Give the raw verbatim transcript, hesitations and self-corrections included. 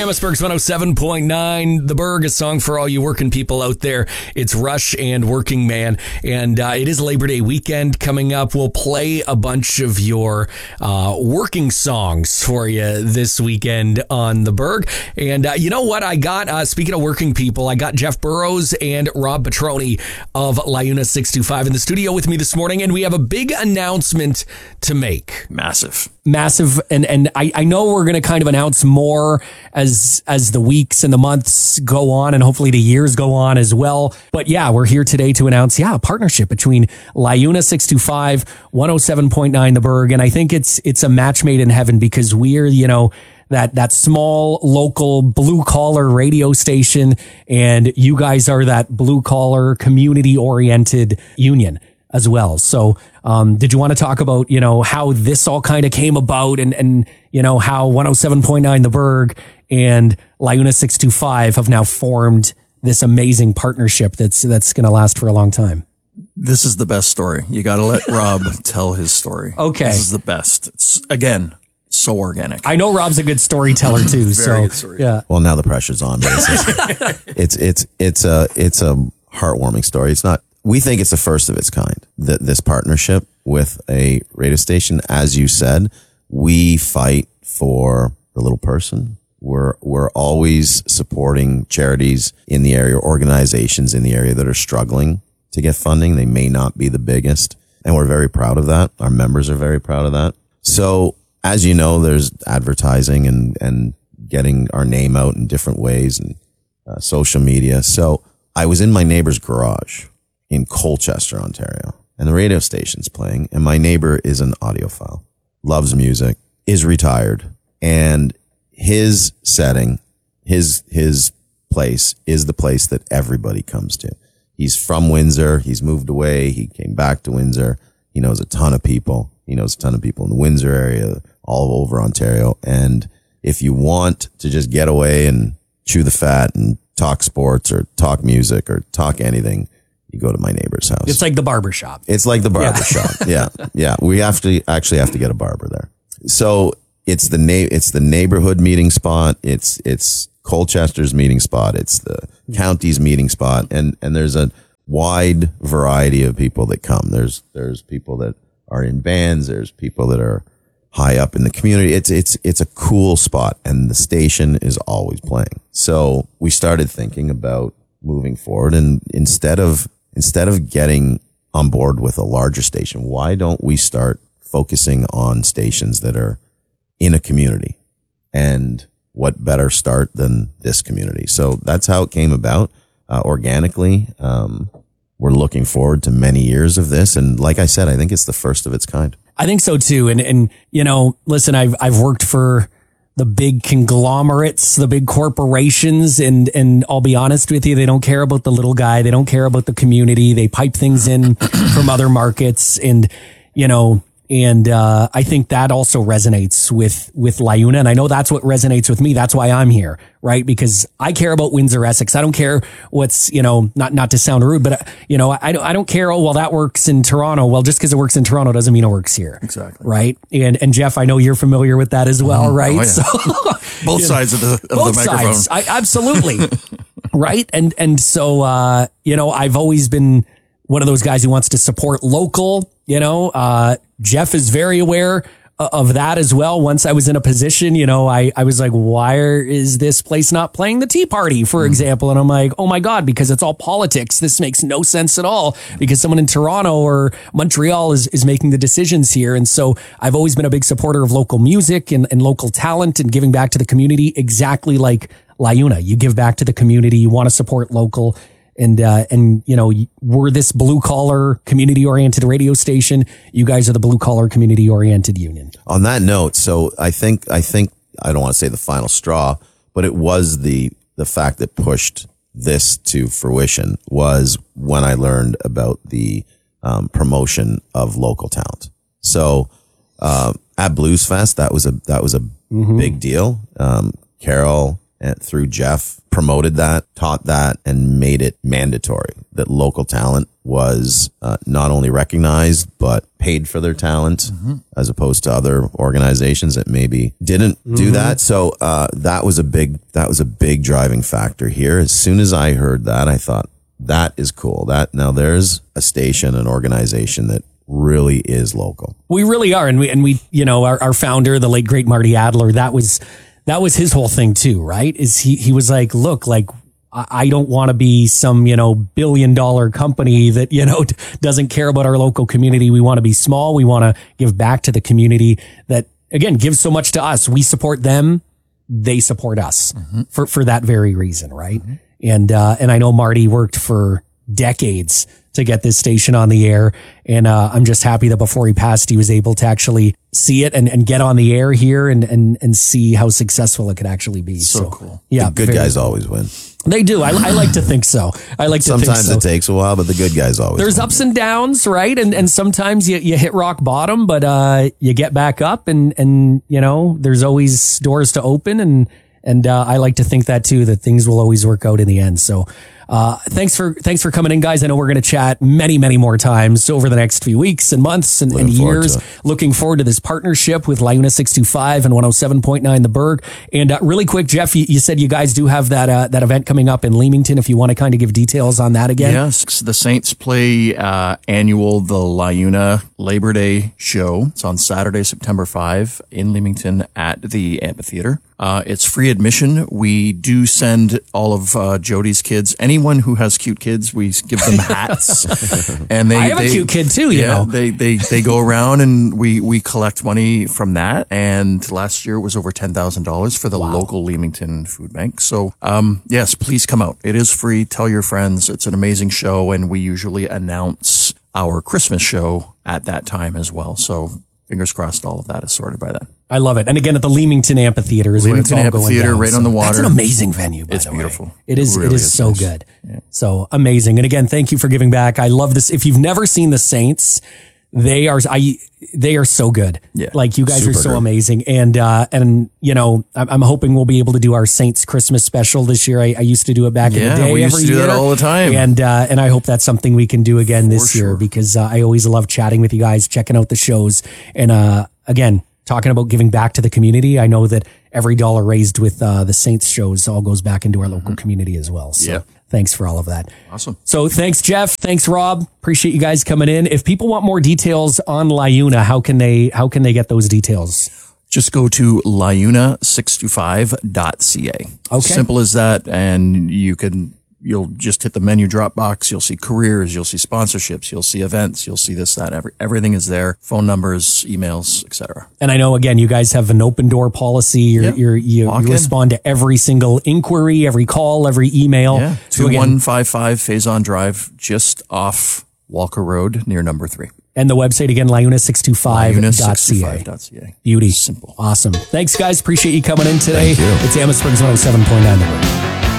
Amherstburg's one oh seven point nine. The Berg, a song for all you working people out there. It's Rush and Working Man. And uh, it is Labor Day weekend coming up. We'll play a bunch of your uh, working songs for you this weekend on The Berg. And uh, you know what I got? Uh, speaking of working people, I got Jeff Burrows and Rob Petroni of LiUNA six two five in the studio with me this morning. And we have a big announcement to make. Massive. Massive. And, and I, I know we're going to kind of announce more as, as the weeks and the months go on, and hopefully the years go on as well. But yeah, we're here today to announce, yeah, a partnership between LiUNA six two five, one oh seven point nine The Berg. And I think it's, it's a match made in heaven, because we're, you know, that, that small local blue collar radio station, and you guys are that blue collar community oriented union as well. So, um, did you want to talk about, you know, how this all kind of came about, and, and, you know, how one oh seven point nine The Berg and LiUNA six two five have now formed this amazing partnership that's, that's going to last for a long time? This is the best story. You got to let Rob tell his story. Okay. This is the best. It's, again, so organic. I know Rob's a good storyteller too. Very so good story. Yeah. Well, now the pressure's on. But it's, it's, it's, it's a, it's a heartwarming story. It's not, we think it's the first of its kind, that this partnership with a radio station. As you said, we fight for the little person. We're, we're always supporting charities in the area, organizations in the area that are struggling to get funding. They may not be the biggest, and we're very proud of that. Our members are very proud of that. So as you know, there's advertising and, and getting our name out in different ways, and uh, social media. So I was in my neighbor's garage in Colchester, Ontario, and the radio station's playing, and my neighbor is an audiophile, loves music, is retired, and his setting, his, his place is the place that everybody comes to. He's from Windsor. He's moved away. He came back to Windsor. He knows a ton of people. He knows a ton of people in the Windsor area, all over Ontario. And if you want to just get away and chew the fat and talk sports or talk music or talk anything, you go to my neighbor's house. It's like the barber shop. It's like the barber yeah. shop. Yeah. Yeah. We have to actually have to get a barber there. So it's the na- it's the neighborhood meeting spot. It's, it's Colchester's meeting spot. It's the county's meeting spot. And, and there's a wide variety of people that come. There's, there's people that are in bands. There's people that are high up in the community. It's, it's, it's a cool spot, and the station is always playing. So we started thinking about moving forward, and instead of, instead of getting on board with a larger station, why don't we start focusing on stations that are in a community? And what better start than this community? So that's how it came about, uh, organically. Um, we're looking forward to many years of this. And like I said, I think it's the first of its kind. I think so too. And, and, you know, listen, I've, I've worked for the big conglomerates, the big corporations, and, and I'll be honest with you, they don't care about the little guy. They don't care about the community. They pipe things in from other markets, and, you know, And, uh, I think that also resonates with, with LiUNA. And I know that's what resonates with me. That's why I'm here, right? Because I care about Windsor, Essex. I don't care what's, you know, not, not to sound rude, but, uh, you know, I don't, I don't care. Oh, well, that works in Toronto. Well, just because it works in Toronto doesn't mean it works here. Exactly. Right. And, and Jeff, I know you're familiar with that as well, right? Oh, yeah. So both sides know, of the, of both the microphone. Sides. I, absolutely. Right. And, and so, uh, you know, I've always been one of those guys who wants to support local, you know, uh, Jeff is very aware of that as well. Once I was in a position, you know, I, I was like, why is this place not playing the Tea Party, for example? And I'm like, oh my God, because it's all politics. This makes no sense at all, because someone in Toronto or Montreal is, is making the decisions here. And so I've always been a big supporter of local music and, and local talent and giving back to the community, exactly like LiUNA. You give back to the community. You want to support local. And, uh, and, you know, we're this blue collar community oriented radio station. You guys are the blue collar community oriented union. On that note, so I think, I think, I don't want to say the final straw, but it was the, the fact that pushed this to fruition was when I learned about the, um, promotion of local talent. So, uh, at Blues Fest, that was a, that was a mm-hmm. big deal. Um, Carol, and through Jeff, promoted that, taught that, and made it mandatory that local talent was uh, not only recognized, but paid for their talent, mm-hmm. as opposed to other organizations that maybe didn't mm-hmm. do that. So uh, that was a big, that was a big driving factor here. As soon as I heard that, I thought, that is cool. That now there's a station, an organization that really is local. We really are. And we, and we, you know, our, our founder, the late great Marty Adler, that was, that was his whole thing too, right? Is he, he was like, look, like, I don't want to be some, you know, billion dollar company that, you know, doesn't care about our local community. We want to be small. We want to give back to the community that, again, gives so much to us. We support them. They support us mm-hmm. for, for that very reason. Right. Mm-hmm. And, uh, and I know Marty worked for decades to get this station on the air. And, uh, I'm just happy that before he passed, he was able to actually see it and, and get on the air here and, and, and see how successful it could actually be. So, so cool. Yeah. The good very, guys always win. They do. I, I like to think so. I like to sometimes think so. It takes a while, but the good guys always There's win. ups and downs, right? And and sometimes you, you hit rock bottom, but uh, you get back up and, and, you know, there's always doors to open. And, and uh, I like to think that too, that things will always work out in the end. So uh, thanks for thanks for coming in, guys. I know we're going to chat many, many more times over the next few weeks and months and, and years. Looking forward to this partnership with LaUna six two five and one oh seven point nine The Berg. And uh, really quick, Jeff, you, you said you guys do have that uh, that event coming up in Leamington. If you want to kind of give details on that again. Yes, the Saints play uh, annual the LaUna Labor Day show. It's on Saturday, September fifth in Leamington at the amphitheater. Uh, it's free admission. We do send all of uh, Jody's kids, anyone who has cute kids, we give them hats. And they, I have they, a cute kid too, you yeah, know. They, they, they go around and we, we collect money from that. And last year it was over ten thousand dollars for the wow. local Leamington Food Bank. So, um, yes, please come out. It is free. Tell your friends. It's an amazing show. And we usually announce our Christmas show at that time as well. So fingers crossed all of that is sorted by then. I love it. And again, at the Leamington Amphitheater is Leamington where it's all Amphitheater, going down. right so on the water. That's an amazing venue, by It's the beautiful. way. It is, it, it really is, is so nice. good. Yeah. So amazing. And again, thank you for giving back. I love this. If you've never seen the Saints, they are, I, they are so good. Yeah. Like you guys Super are so good. amazing. And, uh, and, you know, I'm, I'm hoping we'll be able to do our Saints Christmas special this year. I, I used to do it back Yeah, in the day. we used every to do year. that all the time. And, uh, and I hope that's something we can do again this year sure. because uh, I always love chatting with you guys, checking out the shows. And, uh, again, talking about giving back to the community. I know that every dollar raised with uh, the Saints shows all goes back into our local community as well. So Yeah. thanks for all of that. Awesome. So thanks, Jeff. Thanks, Rob. Appreciate you guys coming in. If people want more details on LaUna, how can they how can they get those details? Just go to launa six two five dot c a. Okay. Simple as that. And you can, you'll just hit the menu drop box. You'll see careers. You'll see sponsorships. You'll see events. You'll see this, that, every, everything is there. Phone numbers, emails, et cetera. And I know, again, you guys have an open door policy. You're, Yeah. you're, you, Walk you in. respond to every single inquiry, every call, every email. Yeah. So two again, one five five Faison Drive, just off Walker Road near number three. and the website again, launa six two five dot c a. launa625.ca. Beauty. Simple. Awesome. Thanks, guys. Appreciate you coming in today. Thank you. It's Amherst Springs one oh seven point nine The Berg.